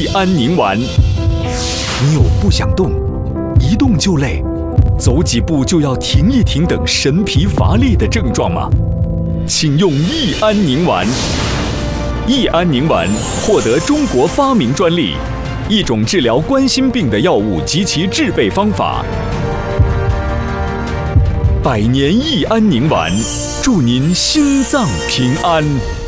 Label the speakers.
Speaker 1: 安宁丸。你有不想动、一动就累、走几步就要停一停等神疲乏力的症状吗？请用益安宁丸。益安宁丸获得中国发明专利，一种治疗冠心病的药物及其制备方法。100年益安宁丸，祝您心脏平安。